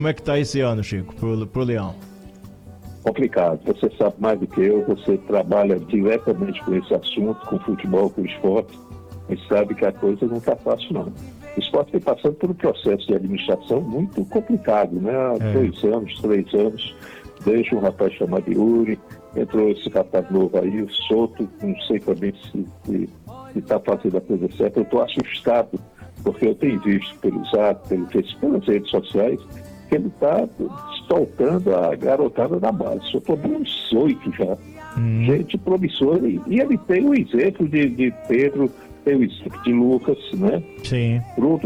Como é que tá esse ano, Chico, pro Leão? Complicado. Você sabe mais do que eu, você trabalha diretamente com esse assunto, com o futebol, com o esporte, e sabe que a coisa não está fácil, não. O esporte vem passando por um processo de administração muito complicado, né? Há 2 anos, 3 anos, desde um rapaz chamado Yuri, entrou esse rapaz novo aí, o Soto, não sei também se está fazendo a coisa certa. Eu estou assustado, porque eu tenho visto pelo Zap, pelo Facebook, pelas redes sociais, que ele está soltando a garotada da base. Só estou dando uns 8 já. Gente promissora. E ele tem o exemplo de Pedro, tem o exemplo de Lucas, né? Sim. Bruno